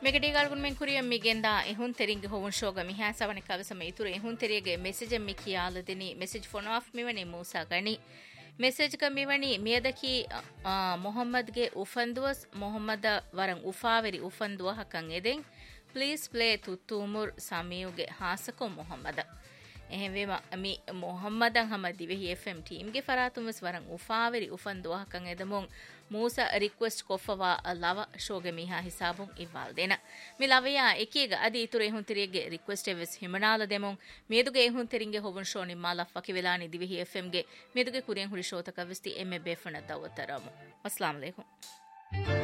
මෙගඩීගල් ගුන් මෙන් කුරියම් මිගෙන්දා එහුන් තෙරින්ගේ හොවුන් ෂෝග මිහා සවන කවසම ඉතුරු එහුන් තෙරියගේ මෙසේජ් මි කියාල දෙනි මෙසේජ් ෆොන් ආෆ් මිවනි මූසා ගනි මෙසේජ් ක මිවනි මියදකි මොහම්මද්ගේ උෆන්දුවස් මොහම්මද වරන් උෆාවෙරි උෆන්දුව හකන් එදෙන් ප්ලීස් ප්ලේ තුතුමුර් සමියුගේ හාසකො මොහම්මද එහෙම මි මොහම්මදන් හමදි වෙහි FM ටීම් ගේ ෆරාතුම්ස් වරන් උෆාවෙරි උෆන්දුව හකන් එදමුන් ಮೂಸಾ ರಿಕ್ವೆಸ್ಟ್ ಕೊಫವಾ ಲವ ಶೋಗೆ ಮಿಹಾ ಹಿಸಾಬುಂ ಇವಾಲ್ ದೇನ ಮಿ ಲವಯಾ ಎಕೀಗ ಅದಿ ಇತುರೆ ಹುನ್ ತಿರಿಗೆ ರಿಕ್ವೆಸ್ಟ್ ಎವೆಸ್ ಹಿಮನಾಲ ದೆಮುಂ ಮೇದುಗೆ ಹುನ್ ತಿರಿಂಗೆ ಹೋವನ್ ಶೋನಿ ಮಾಲ ಫಕಿ ವೆಲಾನಿ ದಿವಿಹಿ FM ಗೆ ಮೇದುಗೆ ಕುರಿಯನ್ ಹುರಿ ಶೋತಕ ವಿಸ್ತಿ ಎಮ್ಮೆ ಬೇಫಣ ದವತರಮು ಅಸ್ಲಾಂ ಅಲೈಕುಂ